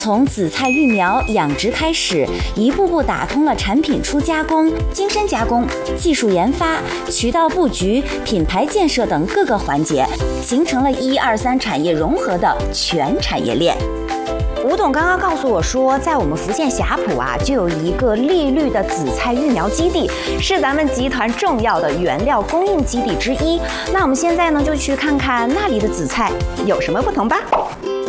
从紫菜育苗养殖开始，一步步打通了产品初加工、精深加工、技术研发、渠道布局、品牌建设等各个环节，形成了1、2、3产业融合的全产业链。吴董刚刚告诉我说，在我们福建霞浦啊，就有一个丽绿的紫菜育苗基地，是咱们集团重要的原料供应基地之一。那我们现在呢，就去看看那里的紫菜有什么不同吧。